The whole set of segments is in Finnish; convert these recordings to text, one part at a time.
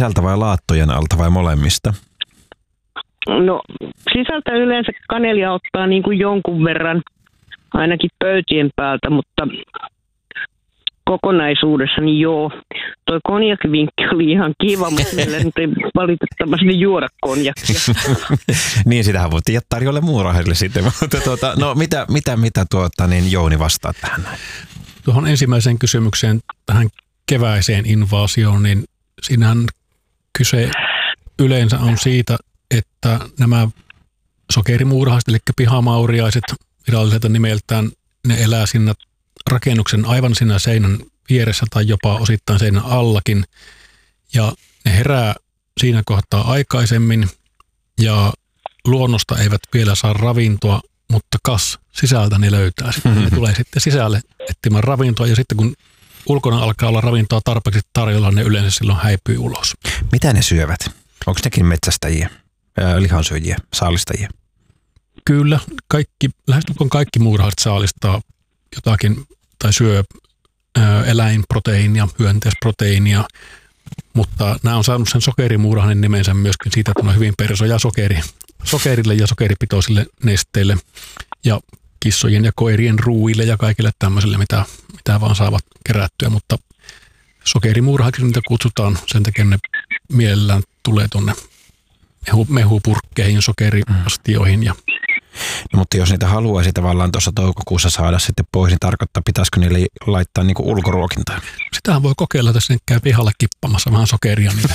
sisältä vai laattojen alta vai molemmista? No sisältä yleensä kanelia ottaa niin kuin jonkun verran, ainakin pöytien päältä, mutta kokonaisuudessa niin joo. Toi konjakvinkki oli ihan kiva, mutta meillä nyt ei valitettavasti juoda konjakkia. Niin, sitähän voitiin jättää tarjolle muurahaisille sitten. Mutta no mitä Jouni vastaa tähän näin? Tuohon ensimmäiseen kysymykseen, tähän keväiseen invaasioon, niin siinähän kyse yleensä on siitä, että nämä sokerimuurahaiset, eli pihamauriaiset viralliselta nimeltään, ne elää siinä rakennuksen aivan siinä seinän vieressä tai jopa osittain seinän allakin. Ja ne herää siinä kohtaa aikaisemmin ja luonnosta eivät vielä saa ravintoa, mutta sisältä ne löytää sitten. Ne tulee sitten sisälle etsimään ravintoa ja sitten kun ulkona alkaa olla ravintoa tarpeeksi tarjolla, ne yleensä silloin häipyy ulos. Mitä ne syövät? Onko nekin metsästäjiä, lihansyöjiä, saalistajia? Kyllä, lähestulkoon kaikki muurahaiset saalistaa jotakin tai syö eläinproteiinia, hyönteisproteiinia, mutta nämä on saanut sen sokerimuurahainen nimensä myöskin siitä, että on hyvin persoja sokerille ja sokeripitoisille nesteille ja kissojen ja koirien ruuille ja kaikille tämmöisille, mitä vaan saavat kerättyä, mutta sokerimuurahaiksi niitä kutsutaan, sen takia ne mielellään tulee tuonne mehupurkkeihin, sokeriastioihin ja no, mutta jos niitä haluaisi tavallaan tuossa toukokuussa saada sitten pois, niin tarkoittaa, pitäisikö niille laittaa niinku ulkoruokintaa? Sitähän voi kokeilla, että sinne käy pihalle kippamassa vähän sokeria niitä.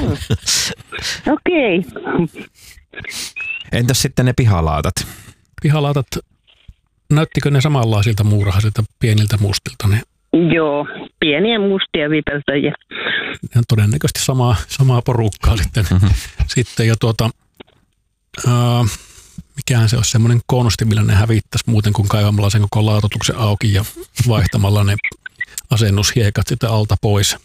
Okei. Entäs sitten ne pihalaatat? Pihalaatat, näyttikö ne samanlaisilta muurahaisilta pieniltä mustilta ne? Joo, pieniä mustia vipeltäjiä. Ne on todennäköisesti samaa porukkaa sitten. Sitten ja mikähän se olisi semmoinen konsti, millä ne hävittäisi muuten kuin kaivamalla sen koko laatotuksen auki ja vaihtamalla ne asennushiekat sitä alta pois.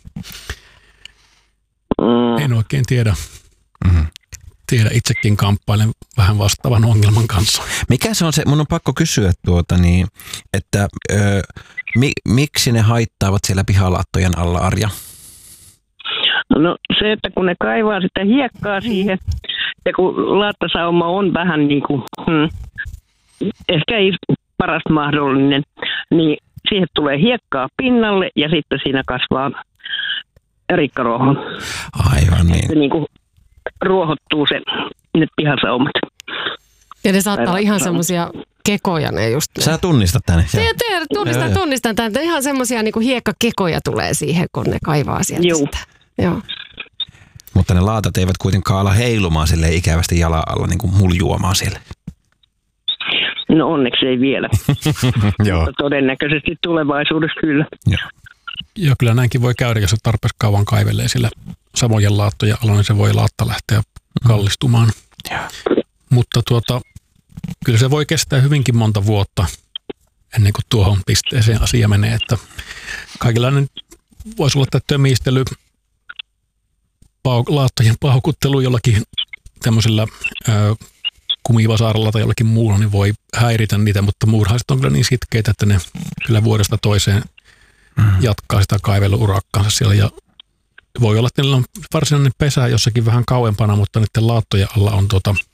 En oikein tiedä. Tiedä, itsekin kamppailen vähän vastaavan ongelman kanssa. Mikä se on se, mun on pakko kysyä että miksi ne haittaavat siellä pihalaattojen alla, Arja? No se, että kun ne kaivaa sitä hiekkaa siihen, ja kun laattasauma on vähän niin kuin, ehkä ei paras mahdollinen, niin siihen tulee hiekkaa pinnalle ja sitten siinä kasvaa rikkaruoho. Aivan niin. Se niin kuin ruohottuu ne pihasaumat. Ja ne saattaa olla ihan semmoisia kekoja ne just. Sä tunnistat tänne. Tunnistan tämän. Ihan semmoisia niin kuin hiekkakekoja tulee siihen, kun ne kaivaa sieltä sitä. Joo. Mutta ne laatat eivät kuitenkaan ala heilumaan silleen ikävästi jalan alla niin kuin muljuamaan siellä. No onneksi ei vielä. Mutta todennäköisesti tulevaisuudessa kyllä. Joo, kyllä näinkin voi käydä, jos se tarpeeksi kauan kaivelee sillä samojen laattojen alla, niin se voi laatta lähteä kallistumaan. Mutta kyllä se voi kestää hyvinkin monta vuotta ennen kuin tuohon pisteeseen asia menee, että kaikenlainen voisi olla tämä tömistely, laattojen paukuttelu jollakin tämmöisellä kumivasaaralla tai jollakin muulla, niin voi häiritä niitä, mutta muurahaiset on kyllä niin sitkeitä, että ne kyllä vuodesta toiseen jatkaa sitä kaiveluurakkaansa siellä ja voi olla, että niillä on varsinainen pesä jossakin vähän kauempana, mutta niiden laattojen alla on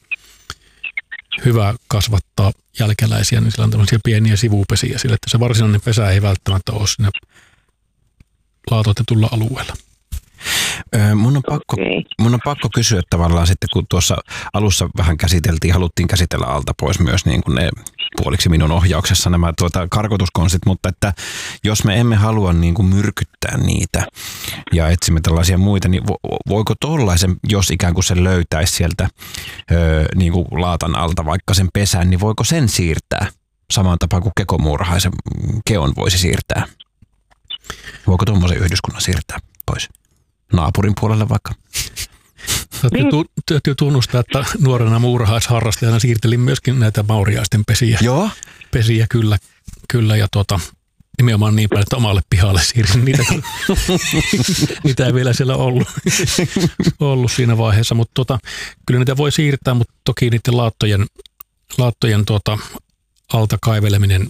hyvä kasvattaa jälkeläisiä, niin sillä on tämmöisiä pieniä sivupesiä sille, että se varsinainen pesä ei välttämättä ole siinä laatoitetulla alueella. Mun on pakko kysyä tavallaan sitten, kun tuossa alussa vähän haluttiin käsitellä alta pois myös niin kuin ne puoliksi minun ohjauksessa nämä karkotuskonstit, mutta että jos me emme halua niin kuin myrkyttää niitä ja etsimme tällaisia muita, niin voiko tollaisen, jos ikään kuin se löytäisi sieltä niin kuin laatan alta vaikka sen pesän, niin voiko sen siirtää samaan tapaan kuin kekomuurahaisen keon voisi siirtää? Voiko tuommoisen yhdyskunnan siirtää pois? Naapurin puolelle vaikka. Täytyy tunnustaa, että nuorena muurahaisharrastajana siirtelin myöskin näitä mauriaisten pesiä. Joo? Pesiä kyllä ja nimenomaan niin paljon, että omalle pihalle siirsin niitä. Niitä ei vielä siellä ollut siinä vaiheessa, mutta kyllä niitä voi siirtää, mutta toki niiden laattojen alta kaiveleminen,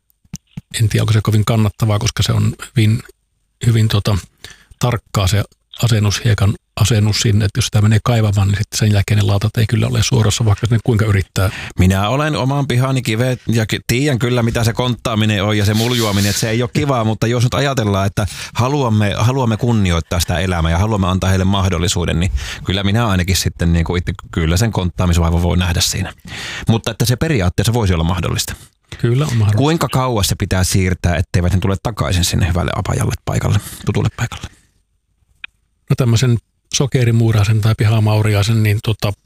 en tiedä onko se kovin kannattavaa, koska se on hyvin tarkkaa se asennushiekan asennus sinne, että jos sitä menee kaivamaan, niin sitten sen jälkeen ne laatat ei kyllä ole suorassa, vaikka ne kuinka yrittää. Minä olen oman pihani kivet ja tiedän kyllä, mitä se konttaaminen on ja se muljuaminen, että se ei ole kivaa, mutta jos nyt ajatellaan, että haluamme kunnioittaa sitä elämää ja haluamme antaa heille mahdollisuuden, niin kyllä minä ainakin sitten niin kuin itse, kyllä sen konttaamisvaivan voi nähdä siinä. Mutta että se periaatteessa voisi olla mahdollista. Kyllä on mahdollista. Kuinka kauas se pitää siirtää, etteivät ne tule takaisin sinne hyvälle apajalle paikalle, tutulle paikalle? No tämmöisen sokerimuuraisen tai pihamauriaisen, niin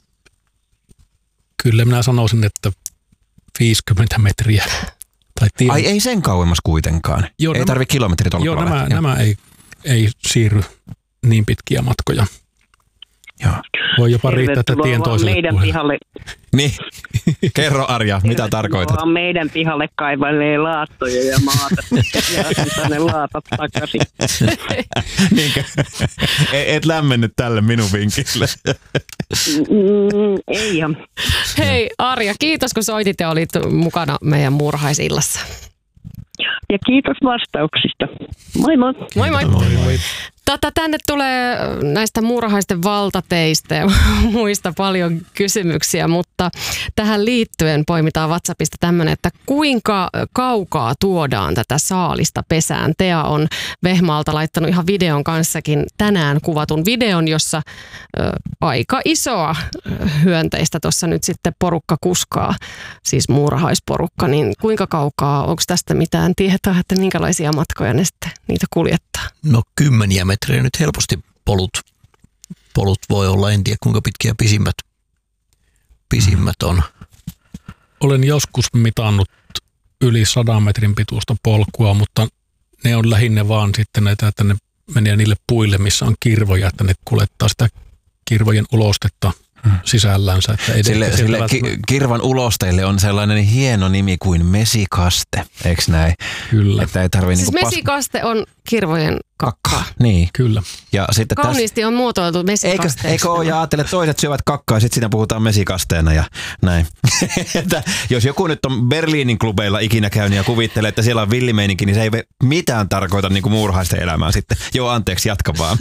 kyllä minä sanoisin, että 50 metriä. Ai ei sen kauemmas kuitenkaan. Joo, ei tarvitse kilometritolkulla lähteä. Nämä ei siirry niin pitkiä matkoja. Joo. Voi jopa riittää, että tien toiselle meidän pihalle. Niin, kerro Arja, mitä tarkoitat? Meidän pihalle kaivalee laattoja ja maata ja ne laatat takaisin. Niinkö? Et lämmennyt tälle minun vinkille. Ei ihan. Hei Arja, kiitos kun soitit ja olit mukana meidän muurahaisillassa. Ja kiitos vastauksista. Moi moi. Moi moi. Moi. Tänne tulee näistä muurahaisten valtateistä ja muista paljon kysymyksiä, mutta tähän liittyen poimitaan WhatsAppista tämmöinen, että kuinka kaukaa tuodaan tätä saalista pesään. Tea on Vehmaalta laittanut ihan videon kanssakin tänään kuvatun videon, jossa aika isoa hyönteistä tuossa nyt sitten porukka kuskaa, siis muurahaisporukka, niin kuinka kaukaa, onko tästä mitään tietoa, että minkälaisia matkoja ne sitten niitä kuljettaa? No 10 metriä nyt helposti polut voi olla, en tiedä kuinka pitkiä pisimmät on. Olen joskus mitannut yli 100 metrin pituista polkua, mutta ne on lähinnä vaan sitten näitä, että ne menee niille puille, missä on kirvoja, että ne kuljettaa sitä kirvojen ulostetta sisällänsä. Että sille kirvan ulosteille on sellainen hieno nimi kuin mesikaste, eikö näin? Kyllä. Että ei tarvitse siis mesikaste on kirvojen kakkaa. Niin. Kyllä. Ja sitten kauniisti on muotoiltu mesikasteeksi. Eikö ole, ja ajattele, että toiset syövät kakkaa ja sitten siinä puhutaan mesikasteena ja näin. Että jos joku nyt on Berliinin klubeilla ikinä käynyt ja kuvittelee, että siellä on villimeininki, niin se ei mitään tarkoita niin kuin muurahaisten elämää sitten. Joo, anteeksi, jatka vaan.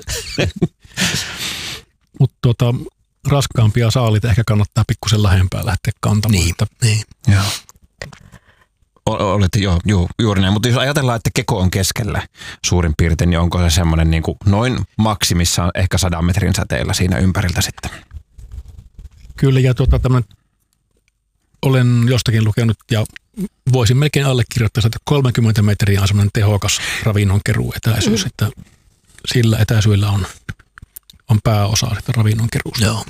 Mutta raskaampia saalita ehkä kannattaa pikkusen lähempää lähteä kantamaan. Niin. Joo. Olette juuri näin, mutta jos ajatellaan, että keko on keskellä suurin piirtein, niin onko se semmoinen niin kuin noin maksimissaan ehkä 100 metrin säteellä siinä ympäriltä sitten? Kyllä, ja olen jostakin lukenut ja voisin melkein allekirjoittaa, että 30 metriä on semmoinen tehokas ravinnonkeruuetäisyys, että sillä etäisyydellä on pääosa sitä ravinnonkeruusta. Joo.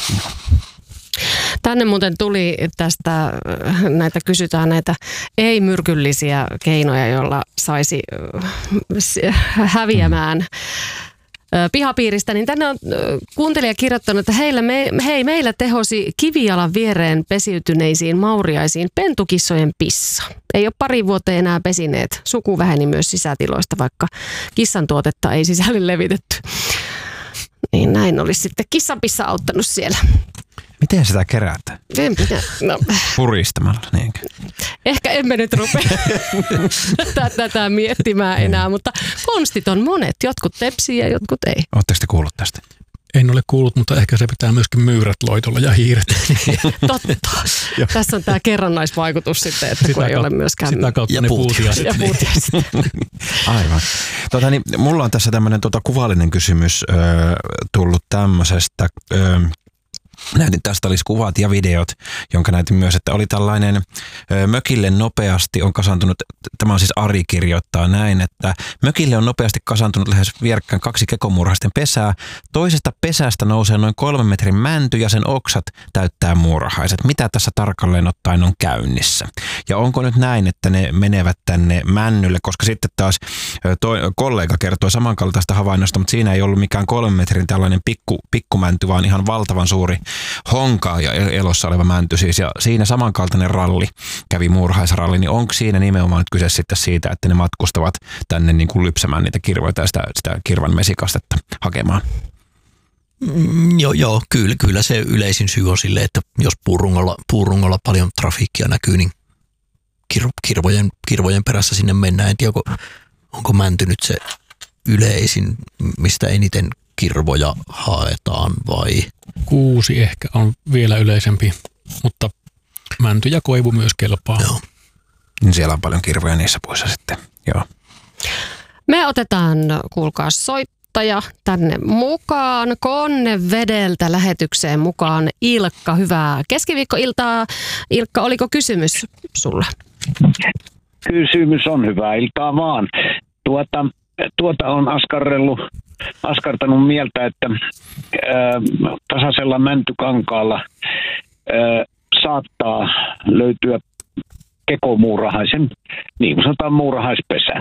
Tänne muuten tuli tästä, kysytään näitä ei-myrkyllisiä keinoja, joilla saisi häviämään pihapiiristä, niin tänne on kuuntelija kirjoittanut, että meillä tehosi kivijalan viereen pesiytyneisiin mauriaisiin pentukissojen pissa. Ei ole pari vuoteen enää pesineet. Suku väheni myös sisätiloista, vaikka kissan tuotetta ei sisälle levitetty. Niin näin olisi sitten kissanpissa auttanut siellä. Miten sitä kerätään? Puristamalla, niinkö? Ehkä emme nyt rupea tätä miettimään enää, mutta konstit on monet. Jotkut tepsii ja jotkut ei. Oletteko te kuullut tästä? En ole kuullut, mutta ehkä se pitää myöskin myyrät loitolla ja hiiret. Totta. Tässä on tämä kerrannaisvaikutus sitten, että kun ei ole myöskään... Sitä kautta ne puutiaiset. Aivan. Niin, mulla on tässä tämmöinen kuvallinen kysymys tullut tämmöisestä... Näytin, tästä olisi kuvat ja videot, jonka näytin myös, että oli tällainen mökille nopeasti on kasantunut, tämä on siis Ari kirjoittaa näin, että mökille on nopeasti kasantunut lähes vierekkäin 2 kekomuurahaisten pesää. Toisesta pesästä nousee noin 3 metrin mänty ja sen oksat täyttää muurahaiset. Mitä tässä tarkalleen ottaen on käynnissä? Ja onko nyt näin, että ne menevät tänne männylle, koska sitten taas kollega kertoi samankaltaista havainnosta, mutta siinä ei ollut mikään 3 metrin tällainen pikkumänty, vaan ihan valtavan suuri honka ja elossa oleva mänty siis, ja siinä samankaltainen ralli kävi muurahaisralli, niin onko siinä nimenomaan nyt kyse sitten siitä, että ne matkustavat tänne niin kuin lypsämään niitä kirvoita ja sitä kirvan mesikastetta hakemaan? Joo, kyllä se yleisin syy on sille, että jos puurungolla paljon trafiikkia näkyy, niin kirvojen perässä sinne mennään. En tiedä, onko mänty nyt se yleisin, mistä eniten kirvoja haetaan vai? 6 ehkä on vielä yleisempi, mutta mänty ja koivu myös kelpaa. Joo. Niin siellä on paljon kirvoja niissä puissa sitten. Joo. Me otetaan, kuulkaa, soittaja tänne mukaan. Konnevedeltä lähetykseen mukaan Ilkka. Hyvää keskiviikkoiltaa. Ilkka, oliko kysymys sulle? Kysymys on, hyvää iltaa vaan. Tuota on askartanut mieltä, että tasaisella mäntykankaalla saattaa löytyä kekomuurahaisen, niin kuin sanotaan, muurahaispesä.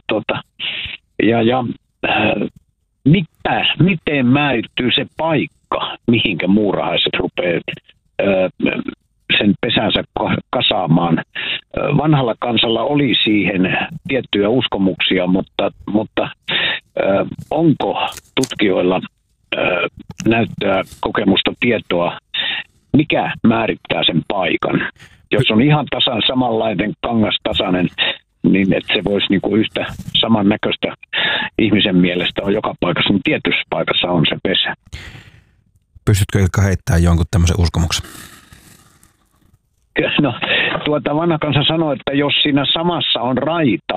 Miten määrittyy se paikka, mihinkä muurahaiset rupeaa sen pesänsä kasaamaan? Vanhalla kansalla oli siihen tiettyjä uskomuksia, mutta onko tutkijoilla näyttöä, kokemusta, tietoa, mikä määrittää sen paikan? Jos on ihan samanlainen kangastasainen, niin että se voisi niinku yhtä samannäköistä ihmisen mielestä on joka paikassa, niin tietyssä paikassa on se pesä. Pystytkö Ilkka heittämään jonkun tämmöisen uskomuksen? No, vanha kansa sanoo, että jos siinä samassa on raita,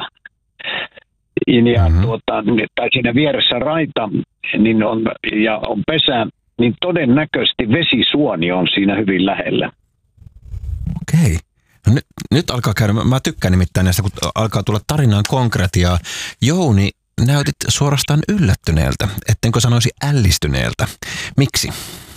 tai siinä vieressä raita niin on pesä, niin todennäköisesti vesisuoni on siinä hyvin lähellä. Okei. No nyt alkaa käydä. Mä tykkään nimittäin näistä, kun alkaa tulla tarinaan konkretiaa. Jouni, näytit suorastaan yllättyneeltä, ettenkö sanoisi ällistyneeltä. Miksi?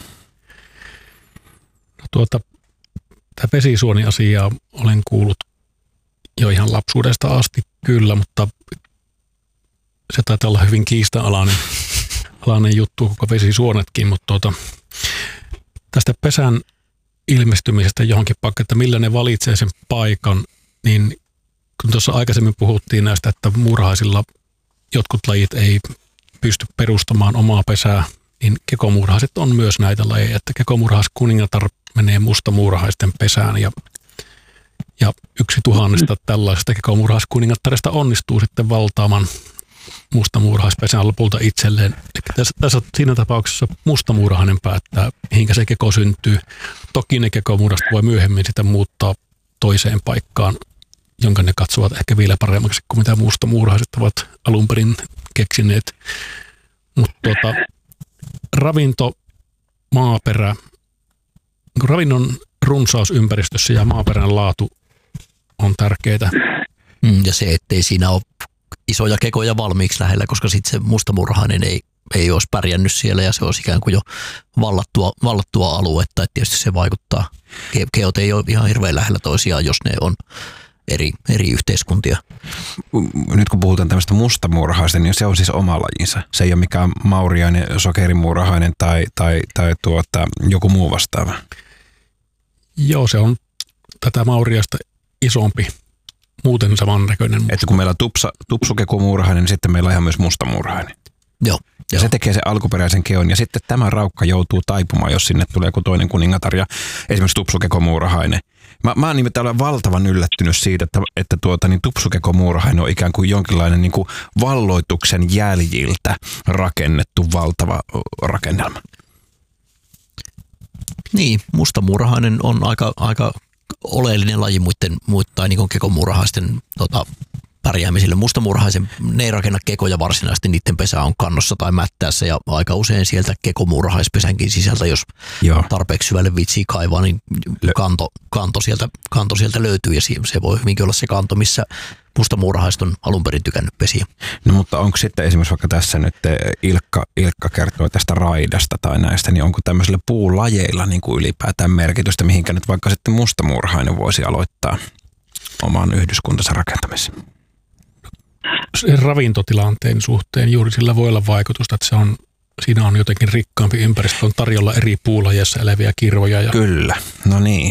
No tämä vesisuoni-asiaa olen kuullut jo ihan lapsuudesta asti kyllä, mutta se taitaa olla hyvin kiista-alainen juttu, koko vesisuonetkin, mutta tästä pesän ilmestymisestä johonkin paikkaan, että millä ne valitsee sen paikan, niin kun tuossa aikaisemmin puhuttiin näistä, että muurahaisilla jotkut lajit ei pysty perustamaan omaa pesää, niin kekomuurahaiset on myös näitä lajeja, että kekomuurahaiskuningatar menee mustamuurahaisten pesään ja 1,000 tällaisesta kekomuurahaiskuningattaresta onnistuu sitten valtaamaan mustamuurahaispesän lopulta itselleen. Eli tässä siinä tapauksessa mustamuurahainen päättää, mihinkä se keko syntyy. Toki ne kekomuurahaiset voi myöhemmin sitä muuttaa toiseen paikkaan, jonka ne katsovat ehkä vielä paremmaksi kuin mitä mustamuurahaiset ovat alun perin keksineet. Mutta ravinto, maaperä, ravinnon runsaus ympäristössä ja maaperän laatu on tärkeää. Ja se, ettei siinä ole isoja kekoja valmiiksi lähellä, koska sitten se mustamuurahainen ei olisi pärjännyt siellä ja se olisi ikään kuin jo vallattua aluetta. Et tietysti se vaikuttaa. Keot ei ole ihan hirveän lähellä toisiaan, jos ne on eri yhteiskuntia. Nyt kun puhutaan tämmöistä mustamuurahaista, niin se on siis oma lajinsa. Se ei ole mikään mauriainen, sokerimuurahainen tai joku muu vastaava. Joo, se on tätä mauriasta isompi, muuten samannäköinen. Että kun meillä on tupsukekomuurahainen, niin sitten meillä on ihan myös mustamuurahainen. Joo. Ja se tekee sen alkuperäisen keon, ja sitten tämä raukka joutuu taipumaan, jos sinne tulee joku toinen kuningatar ja esimerkiksi tupsukekomuurahainen. Mä oon nimittäin valtavan yllättynyt siitä, että tupsukekomuurahainen on ikään kuin jonkinlainen niin kuin valloituksen jäljiltä rakennettu valtava rakennelma. Niin, mustamuurahainen on aika oleellinen laji muittain niin kekomuurahaisten pärjäämiselle. Mustamuurahaisen, ne ei rakenna kekoja varsinaisesti, niiden pesä on kannossa tai mättäässä ja aika usein sieltä kekomuurahaispesänkin sisältä, jos tarpeeksi syvälle vitsii kaivaa, niin kanto sieltä löytyy ja se voi hyvinkin olla se kanto, missä mustamuurahaiset on alun perin tykännyt pesiä. No mutta onko sitten esimerkiksi vaikka tässä nyt Ilkka kertoo tästä raidasta tai näistä, niin onko tämmöisillä puulajeilla niin kuin ylipäätään merkitystä, mihinkä nyt vaikka sitten mustamuurahainen voisi aloittaa oman yhdyskuntansa rakentamisen? Ravintotilanteen suhteen juuri sillä voi olla vaikutusta, että siinä on jotenkin rikkaampi ympäristö, on tarjolla eri puulajeissa eläviä kirvoja. Kyllä, no niin.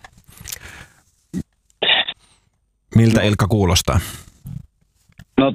Miltä Ilkka kuulostaa? No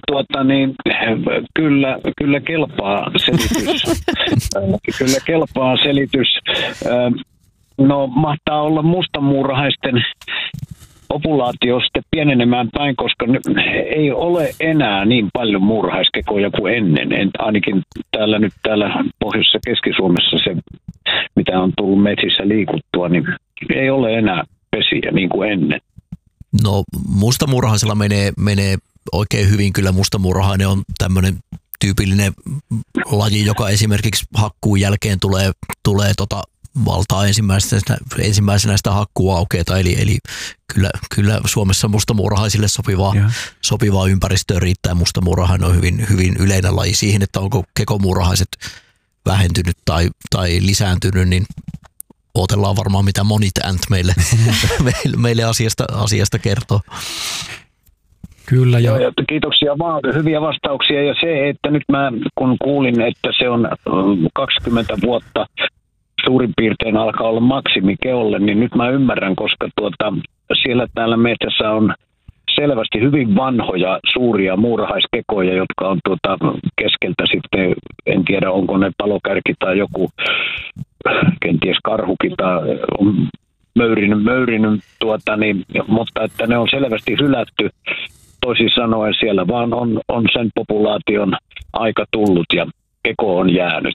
kyllä kelpaa selitys. Kyllä kelpaa selitys. No mahtaa olla mustamuurahaisten populaatio sitten pienenemään päin, koska ei ole enää niin paljon muurahaiskekoja kuin ennen. Ainakin täällä Pohjoisessa Keski-Suomessa se, mitä on tullut metsissä liikuttua, niin ei ole enää pesiä niin kuin ennen. No mustamuurahaisella menee oikein hyvin. Kyllä mustamuurahainen on tämmöinen tyypillinen laji, joka esimerkiksi hakkuun jälkeen tulee valtaa ensimmäisenä sitä hakkuuaukeeta, eli kyllä Suomessa mustamuurahaisille sopivaa ympäristöä riittää. Mustamuurahainen on hyvin yleinen laji. Siihen, että onko kekomuurahaiset vähentynyt tai lisääntynyt, niin odotellaan varmaan mitä Monit Ant meille asiasta kertoo. Kyllä. Ja kiitoksia vaan, hyviä vastauksia. Ja se, että nyt mä kun kuulin, että se on 20 vuotta suurin piirtein alkaa olla maksimi keolle, niin nyt mä ymmärrän, koska siellä täällä metsässä on selvästi hyvin vanhoja suuria muurahaiskekoja, jotka on keskeltä sitten, en tiedä onko ne palokärki tai joku kenties karhukin tai möyrinyt mutta että ne on selvästi hylätty. Toisin sanoen siellä vaan on sen populaation aika tullut ja keko on jäänyt.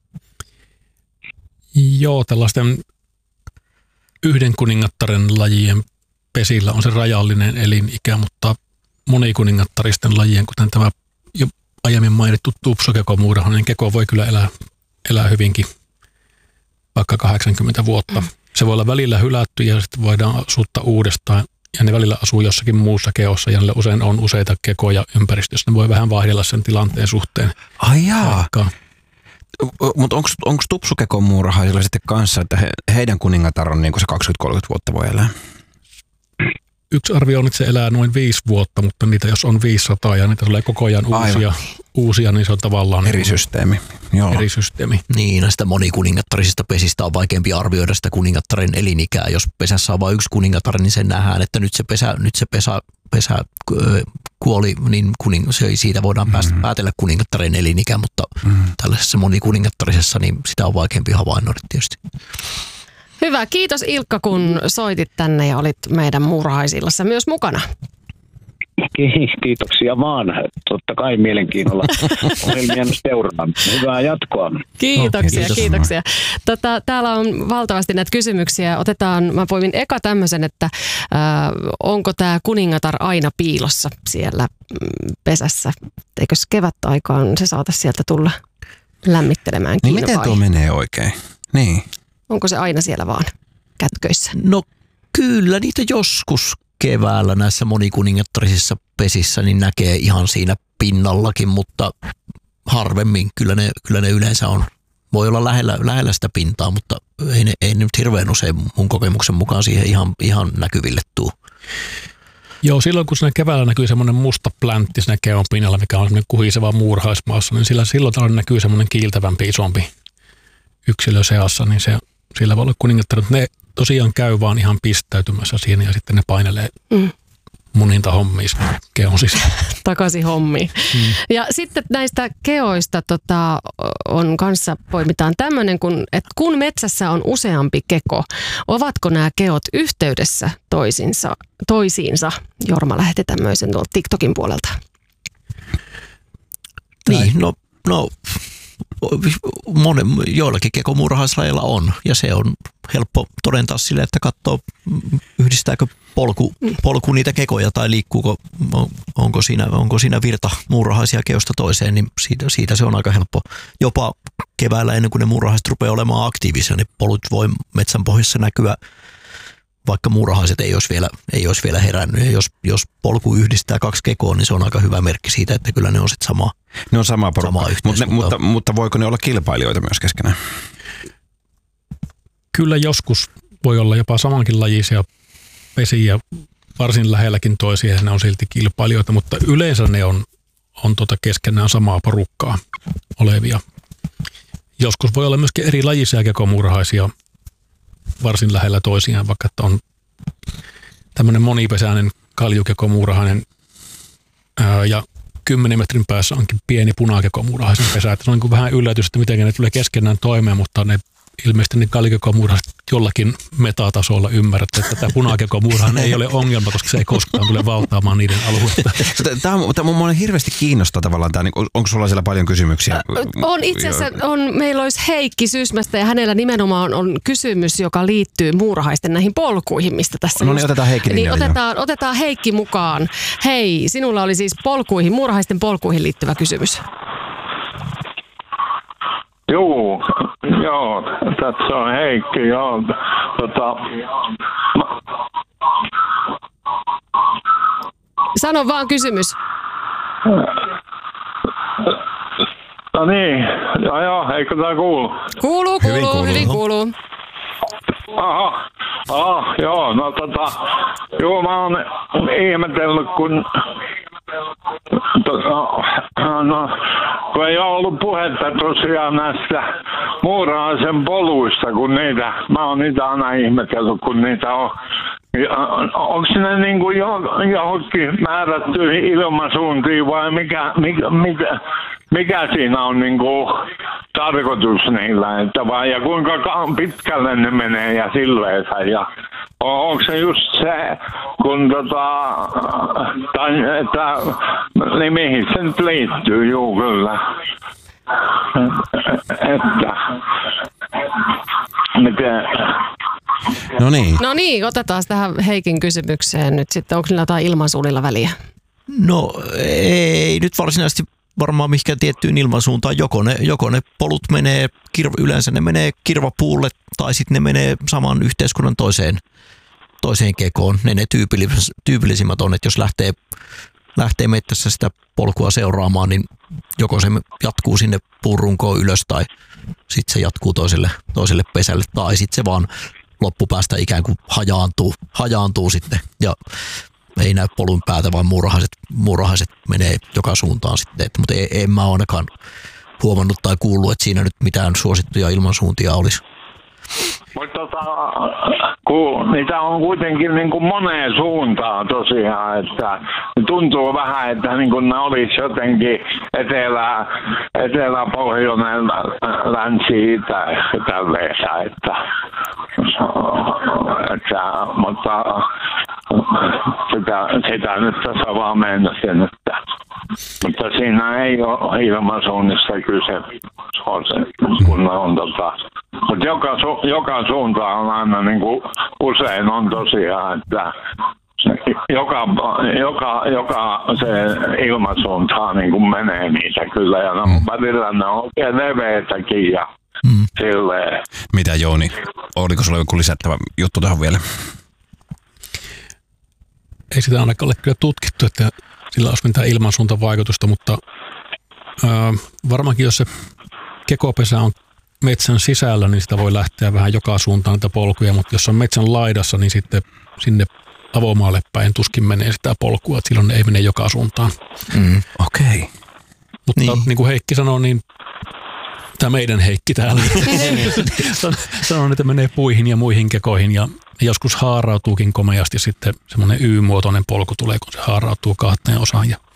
Joo, tällaisten yhden kuningattaren lajien pesillä on se rajallinen elinikä, mutta monikuningattaristen lajien, kuten tämä jo aiemmin mainittu tupsokekomuurahainen keko, voi kyllä elää hyvinkin vaikka 80 vuotta. Se voi olla välillä hylätty ja sitten voidaan asuttaa uudestaan. Ja ne välillä asuu jossakin muussa keossa ja niillä usein on useita kekoja ympäristössä. Ne voi vähän vaihdella sen tilanteen suhteen. Ai jaa. Mutta onko tupsukekomuurahaisilla sitten kanssa, että heidän kuningatar on niin kuin se 20-30 vuotta voi elää? Yksi arvio on, että se elää noin 5 vuotta, mutta niitä jos on 500 ja niitä tulee koko ajan uusia, niin se on tavallaan eri systeemi. Joo. Eri systeemi. Niin, näistä monikuningattarisista pesistä on vaikeampi arvioida sitä kuningattaren elinikää. Jos pesässä on vain yksi kuningatar, niin sen nähdään, että nyt se pesä kuoli, niin siitä voidaan päätellä kuningattaren elinikä, mutta tällaisessa monikuningattarisessa niin sitä on vaikeampi havainnoida tietysti. Hyvä, kiitos Ilkka, kun soitit tänne ja olit meidän muurahaisillassa myös mukana. Kiitoksia vaan. Totta kai mielenkiinnolla ohjelmien seuraan. Hyvää jatkoa. Kiitoksia. Täällä on valtavasti näitä kysymyksiä. Mä poimin eka tämmöisen, että onko tämä kuningatar aina piilossa siellä pesässä? Eikös kevätaikaan se saata sieltä tulla lämmittelemään kiinni? Niin miten tuo menee oikein? Niin. Onko se aina siellä vaan kätköissä? No kyllä niitä joskus keväällä näissä monikuningattarisissa pesissä niin näkee ihan siinä pinnallakin, mutta harvemmin. Kyllä ne yleensä on. Voi olla lähellä sitä pintaa, mutta ei nyt hirveän usein mun kokemuksen mukaan siihen ihan näkyville tuu. Joo, silloin kun siinä keväällä näkyy semmoinen musta pläntti siinä keon pinnalla, mikä on semmoinen kuhiseva muurahaismaassa, niin silloin näkyy semmoinen kiiltävämpi, isompi yksilö seassa, niin sillä voi olla kuningattaret. Ne tosiaan käy vaan ihan pistäytymässä siinä ja sitten ne painelee muninta hommiin keon sisään. Takaisin hommiin. Ja sitten näistä keoista on kanssa poimitaan tämmöinen, että kun metsässä on useampi keko, ovatko nämä keot yhteydessä toisiinsa? Jorma lähetti tämmöisen tuolta TikTokin puolelta. Niin, no joillakin kekomuurahaislajeilla on, ja se on helppo todentaa sille, että katsoo, yhdistääkö polku niitä kekoja tai liikkuuko, onko siinä virta muurahaisia keosta toiseen, niin siitä se on aika helppo. Jopa keväällä ennen kuin ne muurahaiset rupeaa olemaan aktiivisia, niin polut voi metsän pohjassa näkyä, vaikka muurahaiset ei olisi vielä herännyt. Ja jos polku yhdistää 2 kekoa, niin se on aika hyvä merkki siitä, että kyllä ne on sitten samaa. Ne on samaa porukkaa, mutta voiko ne olla kilpailijoita myös keskenään? Kyllä joskus voi olla jopa samankin lajisia pesiä varsin lähelläkin toisia, ja ne on silti kilpailijoita, mutta yleensä ne on keskenään samaa porukkaa olevia. Joskus voi olla myöskin eri lajisia kekomuurahaisia varsin lähellä toisiaan, vaikka että on tämmöinen monipesäinen kaljukekomuurahainen ja 10 metrin päässä onkin pieni punakekomuurahaisen pesä. Että se on niin kuin vähän yllätys, että miten ne tulee keskenään toimeen, mutta ilmeisesti ne kaljukekomuurahaiset jollakin metatasolla ymmärrätte, että tämä punakekomurha ei ole ongelma, koska se ei koskaan tule valtaamaan niiden aluetta. Tämä on hirveästi kiinnostaa tavallaan. Onko sulla siellä paljon kysymyksiä? On itse asiassa, meillä olisi Heikki Sysmästä ja hänellä nimenomaan on kysymys, joka liittyy muurahaisten näihin polkuihin, mistä tässä niin otetaan Heikki otetaan Heikki mukaan. Hei, sinulla oli siis muurahaisten polkuihin liittyvä kysymys. Joo, tässä on Heikki, joo. Sano vaan kysymys. No niin, joo, eikö tämä kuulu? Hyvin kuuluu. Joo, joo, mä oon ihmetellyt, kun ei ole ollut puhetta tosiaan näistä muurahaisen poluista, kun mä oon niitä aina ihmetellyt, kun niitä on. Onko ne niin kuin johonkin määrättyihin ilmasuuntiin vai mikä siinä on niin kuin tarkoitus niillä, että vai ja kuinka pitkälle ne menee ja silleensä ja onko se just se, kun että niin mihin se nyt liittyy, juu kyllä. Että miten. No niin, otetaan tähän Heikin kysymykseen nyt sitten. Onko niillä jotain ilmansuunnilla väliä? No ei nyt varsinaisesti varmaan mihinkään tiettyyn ilmansuuntaan. Joko ne polut menee, yleensä ne menee kirvapuulle tai sitten ne menee saman yhteiskunnan toiseen kekoon. Ne tyypillisimmät on, että jos lähtee mettässä sitä polkua seuraamaan, niin joko se jatkuu sinne puurunkoon ylös tai sitten se jatkuu toiselle pesälle tai sitten se vaan loppupäästä ikään kuin hajaantuu sitten ja ei näy polun päätä, vaan muurahaiset menee joka suuntaan sitten. Mutta en mä ainakaan huomannut tai kuullut, että siinä nyt mitään suosittuja ilmansuuntia olisi. Mutta niitä on kuitenkin niin kuin moneen suuntaan tosiaan, että tuntuu vähän, että niin kuin ne olisi jotenkin etelä, pohjoinen, länsi, itä ja tälleensä, mutta sitä nyt tässä vaan mennäsin, mutta siinä ei ole ilmansuunnista kyse, kun on mutta joka suunta on aina niin kuin usein on tosiaan, että joka se ilmasuuntaan niin kuin menee niitä kyllä ja välillä ne on oikein leveitäkin ja silleen. Mitä Jouni, oliko sulla joku lisättävä juttu tähän vielä? Ei sitä ainakaan ole kyllä tutkittu, että sillä olisi mitään ilmansuuntavaikutusta, mutta varmaankin jos se kekopesä on metsän sisällä, niin sitä voi lähteä vähän joka suuntaan niitä polkuja, mutta jos on metsän laidassa, niin sitten sinne avomaalle päin tuskin menee sitä polkua, että silloin ne ei mene joka suuntaan. Okei. Mutta niin kuin Heikki sanoi, niin tämä meidän Heikki täällä sanoo, että menee puihin ja muihin kekoihin ja joskus haarautuukin komeasti sitten semmoinen Y-muotoinen polku tulee, kun se haarautuu kahteen osaan. Ja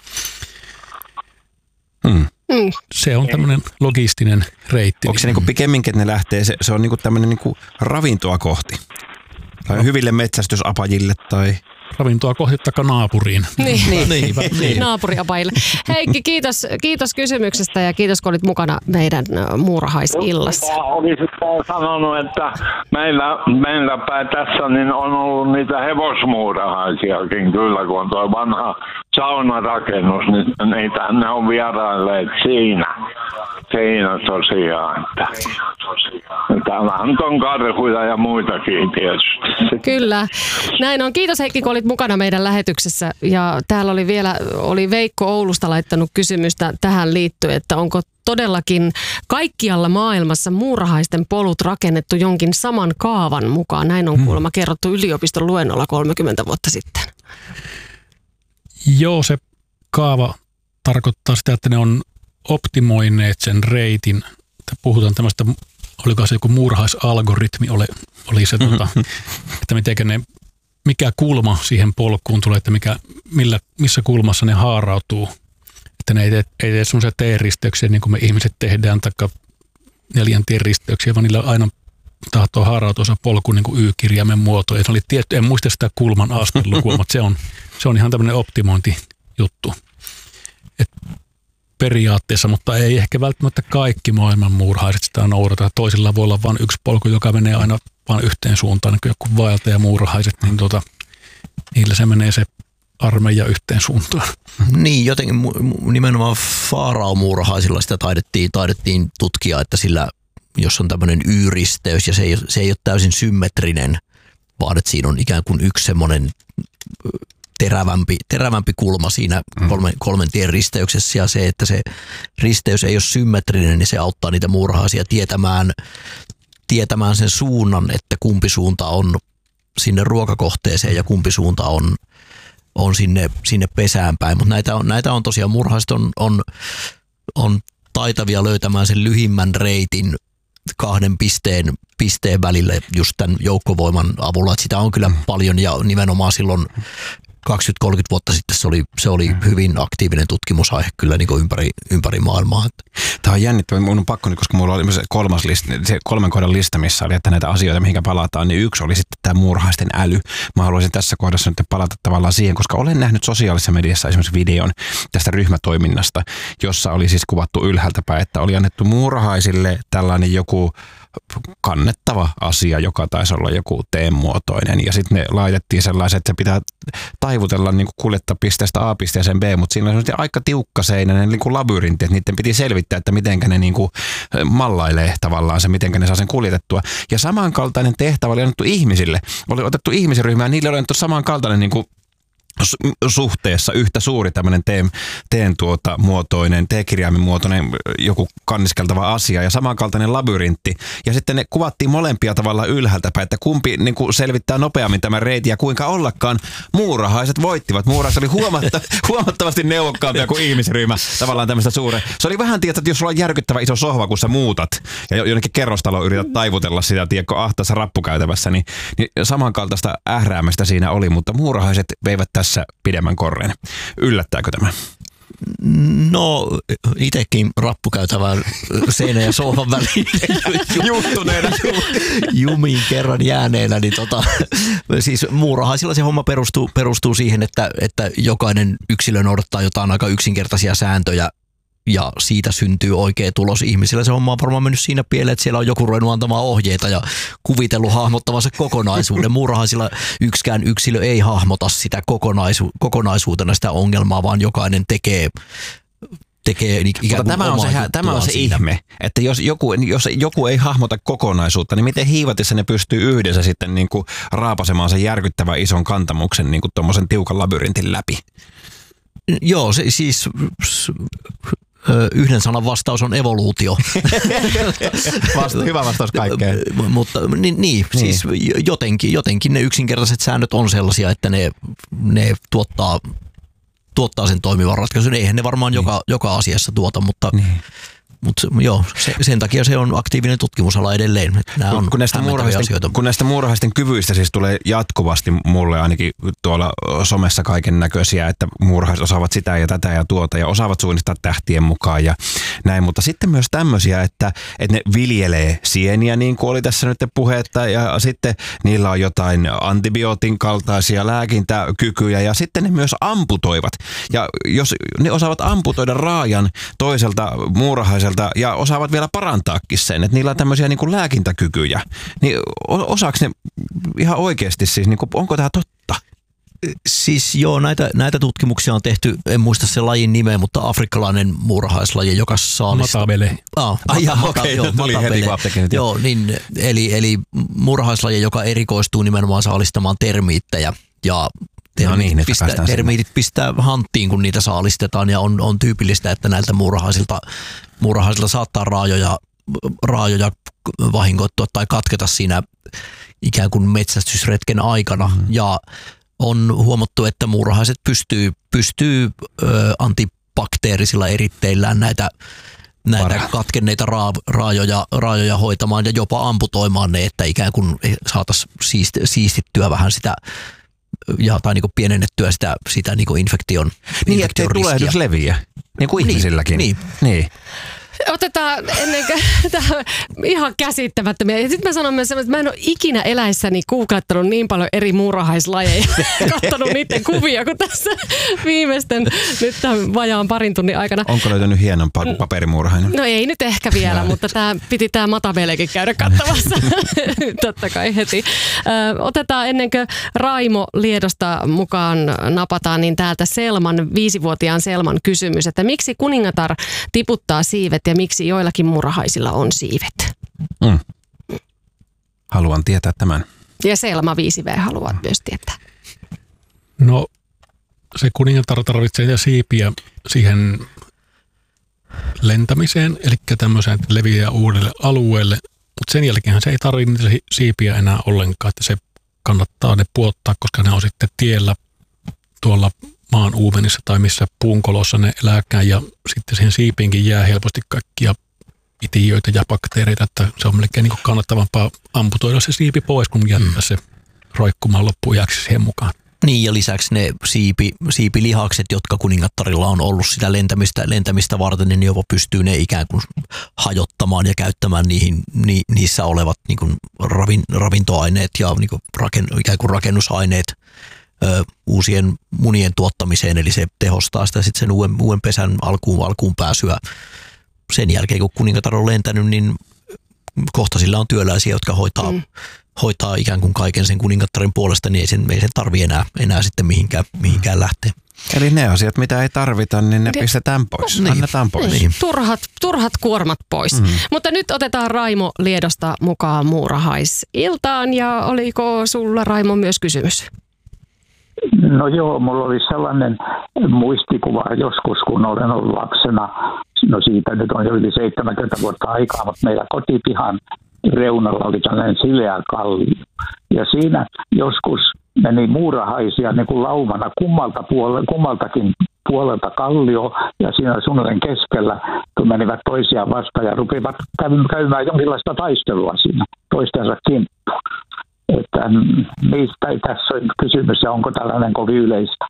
se on tämmöinen logistinen reitti. Onko se niinku pikemminkin, että ne lähtee, se on niinku tämmöinen niinku ravintoa kohti? Tai hyville metsästysapajille tai ravintoa kohti taikka naapuriin. Niin. Naapuriapajille. Heikki, kiitos kysymyksestä ja kiitos, kun olit mukana meidän muurahaisillassa. Olisit sanonut, että meillä päin tässä niin on ollut niitä hevosmuurahaisiakin kyllä, kun on tuo vanha saunarakennus, niin ne on vierailleet siinä tosiaan. Täällä on karhuja ja muitakin tietysti. Kyllä. Näin on. Kiitos Heikki, kun olit mukana meidän lähetyksessä. Ja täällä oli Veikko Oulusta laittanut kysymystä tähän liittyen, että onko todellakin kaikkialla maailmassa muurahaisten polut rakennettu jonkin saman kaavan mukaan. Näin on kuulemma kerrottu yliopiston luennolla 30 vuotta sitten. Joo, se kaava tarkoittaa sitä, että ne on optimoineet sen reitin. Puhutaan tämmöistä, oliko se joku muurahaisalgoritmi, oli se, että mikä kulma siihen polkuun tulee, että missä kulmassa ne haarautuu. Että ne ei tee semmoisia T-risteyksiä niin kuin me ihmiset tehdään, taikka 4 tien risteyksiä, vaan niillä aina tahtoo haarautua se polku niin kuin Y-kirjaimen muoto. Ja se oli tietty, en muista sitä kulman askelukua, mutta se on ihan tämmöinen optimointijuttu. Et periaatteessa, mutta ei ehkä välttämättä kaikki maailman muurahaiset sitä noudata. Toisilla voi olla vain yksi polku, joka menee aina vain yhteen suuntaan, niin kuin joku vaeltajamuurahaiset, niin niillä se menee se armeija yhteen suuntaan. Niin, jotenkin nimenomaan faarao-muurahaisilla sitä taidettiin tutkia, että sillä, jos on tämmöinen Y-risteys ja se ei ole täysin symmetrinen, vaan että siinä on ikään kuin yksi semmoinen terävämpi kulma siinä kolmen tien risteyksessä, ja se, että se risteys ei ole symmetrinen, niin se auttaa niitä muurahaisia tietämään sen suunnan, että kumpi suunta on sinne ruokakohteeseen ja kumpi suunta on sinne pesään päin. Mutta näitä on tosiaan, muurahaiset on taitavia löytämään sen lyhimmän reitin kahden pisteen välillä just tämän joukkovoiman avulla. Et sitä on kyllä paljon, ja nimenomaan silloin 20-30 vuotta sitten se oli hyvin aktiivinen tutkimusaihe kyllä niin kuin ympäri maailmaa. Tämä on jännittävää. Minun on pakko, koska minulla oli se 3 kohdan lista, missä oli, että näitä asioita, mihinkä palataan, niin yksi oli sitten tämä muurahaisten äly. Mä haluaisin tässä kohdassa nyt palata tavallaan siihen, koska olen nähnyt sosiaalisessa mediassa esimerkiksi videon tästä ryhmätoiminnasta, jossa oli siis kuvattu ylhäältä päin, että oli annettu muurahaisille tällainen joku kannettava asia, joka taisi olla joku T-muotoinen, ja sitten ne laitettiin sellaiset, että se pitää taivutella niin kuin kuljettaa pisteestä A pisteeseen B, mutta siinä on aika tiukkaseinäinen niin kuin labyrintti, että niiden piti selvittää, että mitenkä ne niin kuin mallailee tavallaan se, mitenkä ne saa sen kuljetettua. Ja samankaltainen tehtävä oli annettu ihmisille. Oli otettu ihmisryhmä ja niille oli annettu samankaltainen niin kuin suhteessa yhtä suuri tämmöinen muotoinen, T-kirjaimen muotoinen joku kanniskeltava asia ja samankaltainen labyrintti. Ja sitten ne kuvattiin molempia tavallaan ylhäältä päin, että kumpi niin kuin selvittää nopeammin tämän reitin ja kuinka ollakaan muurahaiset voittivat. Muurahaiset oli huomattavasti neuvokkaampia kuin ihmisryhmä tavallaan tämmöistä suuren. Se oli vähän tietää, että jos sulla on järkyttävä iso sohva, kun sä muutat ja jonnekin kerrostaloon yrität taivutella sitä, tiedätkö, ahtaassa rappukäytävässä, niin samankaltaista ähräämästä siinä oli, mutta muurahaiset veivät tässä pidemmän korren. Yllättääkö tämä? No, itsekin rappukäytävään seinän ja sohvan väliin juttuneena jumiin kerran jääneenä, niin siis muurahaisilla se homma perustuu siihen, että jokainen yksilö noudattaa jotain aika yksinkertaisia sääntöjä, ja siitä syntyy oikea tulos ihmisillä. Se homma on varmaan mennyt siinä pieleen, että siellä on joku ruvennut antamaan ohjeita ja kuvitellut hahmottavansa kokonaisuuden. Muurahaisilla yksikään yksilö ei hahmota sitä kokonaisuutena sitä ongelmaa, vaan jokainen tekee ikään kuin tämä on se ihme, että jos joku ei hahmota kokonaisuutta, niin miten hiivatissa ne pystyy yhdessä sitten niin kuin raapasemaan sen järkyttävän ison kantamuksen niin kuin tuommoisen tiukan labyrintin läpi? Joo, siis yhden sanan vastaus on evoluutio. Hyvä vastaus kaikkeen. Mutta niin, siis jotenkin ne yksinkertaiset säännöt on sellaisia, että ne tuottaa sen toimivan ratkaisun. Eihän ne varmaan joka asiassa tuota, mutta joo, sen takia se on aktiivinen tutkimusala edelleen. Nämä on asioita. Kun näistä muurahaisten kyvyistä siis tulee jatkuvasti mulle ainakin tuolla somessa kaiken näköisiä, että muurahaiset osaavat sitä ja tätä ja tuota ja osaavat suunnistaa tähtien mukaan ja näin, mutta sitten myös tämmöisiä, että ne viljelee sieniä, niin kuin oli tässä nyt puhetta, ja sitten niillä on jotain antibiootin kaltaisia lääkintäkykyjä ja sitten ne myös amputoivat. Ja jos ne osaavat amputoida raajan toiselta muurahaiselta ja osaavat vielä parantaakin sen, että niillä on tämmöisiä niin kuin lääkintäkykyjä, niin osaako ne ihan oikeasti siis, niin kuin, onko tämä totta? Siis joo, näitä tutkimuksia on tehty, en muista sen lajin nimeä, mutta afrikkalainen muurahaislaji, joka saalista... Matabele. Joo, niin, eli muurahaislaji, joka erikoistuu nimenomaan saalistamaan termiittejä ja termiitit pistää hanttiin, kun niitä saalistetaan, ja on tyypillistä, että näiltä muurahaisilta saattaa raajoja vahingoittua tai katketa siinä ikään kuin metsästysretken aikana, ja on huomattu, että muurahaiset pystyy antibakteerisilla eritteillään näitä katkenneita raajoja hoitamaan ja jopa amputoimaan ne, että ikään kuin saataisiin siistittyä vähän sitä tai niin kuin pienennettyä sitä niin kuin infektion niin, ettei tulehdus leviä, niin kuin ihmisilläkin. Niin. Otetaan ennen kuin tämä ihan käsittämättömiä. Ja sitten mä sanon myös, että mä en ole ikinä eläissäni googlettanut niin paljon eri muurahaislajeja. Katsonut niiden kuvia kuin tässä viimeisten nyt tämän vajaan parin tunnin aikana. Onko löytänyt hienompaa kuin paperimuurahainen? No ei nyt ehkä vielä, mutta piti tämä Matabelekin käydä katsomassa. Totta kai heti. Otetaan ennen kuin Raimo Liedosta mukaan napataan, niin täältä Selman, 5-vuotiaan Selman kysymys, että miksi kuningatar tiputtaa siivet ja miksi joillakin muurahaisilla on siivet? Haluan tietää tämän. Ja Selma 5V haluaa myös tietää. No se kuningatar tarvitsee siipiä siihen lentämiseen, eli tämmöiseen, että leviää uudelle alueelle, mutta sen jälkeen se ei tarvitse niitä siipiä enää ollenkaan, että se kannattaa ne puottaa, koska ne on sitten tiellä tuolla maan uumenissa tai missä puunkolossa ne elääkään, ja sitten siihen siipiinkin jää helposti kaikkia itiöitä ja bakteereita, että se on melkein niin kuin kannattavampaa amputoida se siipi pois, kun jättää se roikkumaan loppuajaksi siihen mukaan. Niin, ja lisäksi ne siipilihakset, jotka kuningattarilla on ollut sitä lentämistä varten, niin jopa pystyy ne ikään kuin hajottamaan ja käyttämään niissä olevat niin kuin ravintoaineet ja niin kuin ikään kuin rakennusaineet uusien munien tuottamiseen, eli se tehostaa sitä sitten sen uuden pesän alkuun pääsyä. Sen jälkeen, kun kuningatar on lentänyt, niin kohta sillä on työläisiä, jotka hoitaa ikään kuin kaiken sen kuningattarin puolesta, niin ei sen tarvitse enää sitten mihinkään lähteä. Eli ne asiat, mitä ei tarvita, niin ne pistetään pois. Niin. Annetaan pois. Niin. Turhat kuormat pois. Mutta nyt otetaan Raimo Liedosta mukaan muurahaisiltaan. Ja oliko sulla, Raimo, myös kysymys? No joo, mulla oli sellainen muistikuva joskus, kun olen ollut lapsena. No siitä nyt on jo yli 70 vuotta aikaa, mutta meillä kotipihan reunalla oli tällainen sileä kallio. Ja siinä joskus meni muurahaisia niin kuin laumana kummaltakin puolelta kallio, ja siinä suunnilleen keskellä, kun menivät toisiaan vastaan ja rupivat käymään jonkinlaista taistelua siinä toistensa kimppuun. Että mistä tässä on kysymys ja onko tällainen kovin yleistä?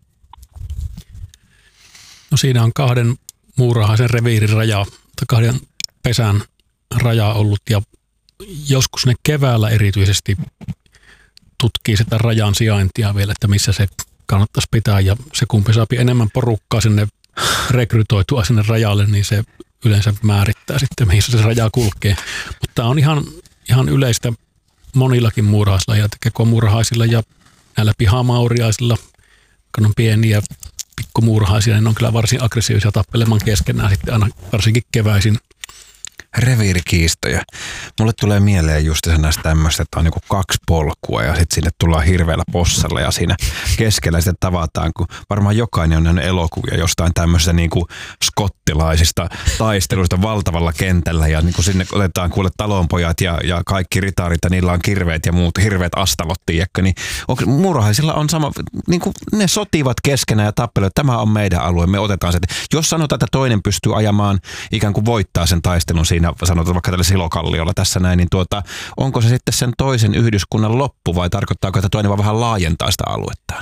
No siinä on 2 muurahaisen reviirin raja, tai 2 pesän raja ollut, ja joskus ne keväällä erityisesti tutkii sitä rajan sijaintia vielä, että missä se kannattaisi pitää, ja se kumpi saapi enemmän porukkaa sinne rekrytoitua sinne rajalle, niin se yleensä määrittää sitten, missä se raja kulkee. Mutta tämä on ihan yleistä monillakin muurahaislajilla, kekomuurahaisilla ja näillä pihamauriaisilla, kun on pieniä pikkumuurahaisia, niin ne on kyllä varsin aggressiivisia tappelemaan keskenään sitten aina varsinkin keväisin. Reviirikiistoja. Mulle tulee mieleen just näistä tämmöistä, että on niinku 2 polkua ja sitten sinne tullaan hirveällä possalla ja siinä keskellä sitten tavataan, kun varmaan jokainen on nähnyt elokuvia jostain tämmöistä niinku skottilaisista taisteluista valtavalla kentällä ja niinku sinne otetaan kuule talonpojat ja kaikki ritaarit ja niillä on kirveet ja muut hirveät astalot, tiedätkö, niin muurahaisilla on sama, niinku ne sotivat keskenään ja tappelevat, tämä on meidän alue, me otetaan se. Jos sanotaan, että toinen pystyy ajamaan ikään kuin voittaa sen taistelun siinä, sanotaan vaikka tällä Silokalliolla tässä näin, niin onko se sitten sen toisen yhdyskunnan loppu vai tarkoittaako, että toinen vaan vähän laajentaa sitä aluettaan?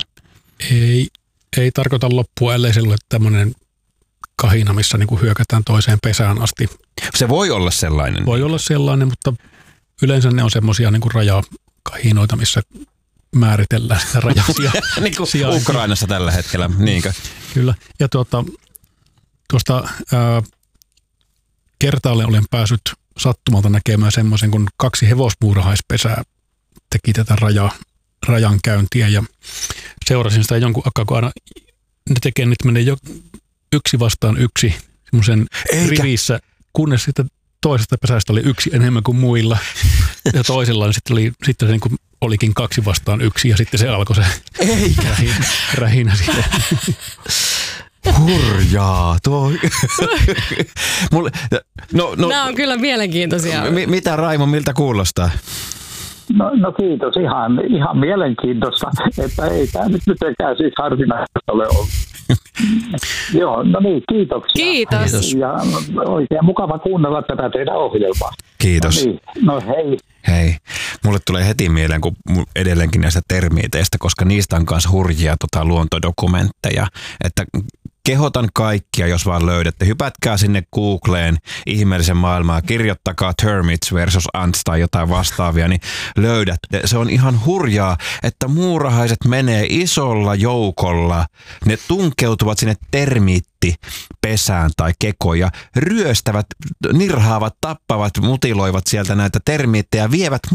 Ei tarkoita loppua, ellei se ole tämmöinen kahina, missä niin kuin hyökätään toiseen pesään asti. Se voi olla sellainen. Voi olla sellainen, mutta yleensä ne on semmoisia niin kuin rajakahinoita, missä määritellään sitä rajasia. Niin kuin Ukrainassa tällä hetkellä, niinkö? Kyllä. Ja tuosta kertaalleen olen päässyt sattumalta näkemään semmoisen, kun 2 hevosmuurahaispesää teki tätä rajan käyntiä ja seurasin sitä jonkun aikaa, kun aina ne tekee, nyt menee jo 1 vastaan 1 semmoisen rivissä, kunnes sitten toisesta pesästä oli 1 enemmän kuin muilla ja toisella sitten se niin kuin olikin 2 vastaan 1 ja sitten se alkoi se rähinä sitten. Hurjaa, tuo. Nämä on kyllä mielenkiintoisia. Mitä Raimo, miltä kuulostaa? No kiitos, ihan mielenkiintoista, että ei tämä nyt mitenkään siis harvinaista ole ollut. Joo, no niin, kiitoksia. Kiitos. Ja oikein mukava kuunnella tätä teidän ohjelmaa. Kiitos. No niin, no hei. Hei. Mulle tulee heti mieleen, kun edelleenkin näistä termiiteistä, koska niistä on myös hurjia luontodokumentteja, että kehotan kaikkia, jos vaan löydätte. Hypätkää sinne Googleen ihmeellisen maailmaa, kirjoittakaa Termits versus Ants tai jotain vastaavia, niin löydätte. Se on ihan hurjaa, että muurahaiset menee isolla joukolla. Ne tunkeutuvat sinne termiittipesään tai kekoon ja ryöstävät, nirhaavat, tappavat, mutiloivat sieltä näitä termiittejä, vievät